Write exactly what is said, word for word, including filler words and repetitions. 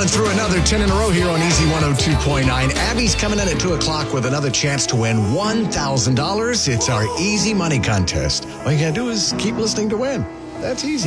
rolling through another ten in a row here on Easy one oh two point nine. Abby's coming in at two o'clock with another chance to win one thousand dollars. It's our Easy Money Contest. All you got to do is keep listening to win. That's easy.